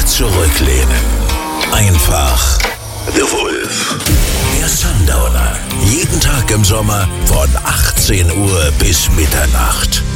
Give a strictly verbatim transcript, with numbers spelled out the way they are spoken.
zurücklehnen. Einfach The Wolf. Der Sundowner. Jeden Tag im Sommer von achtzehn Uhr bis Mitternacht.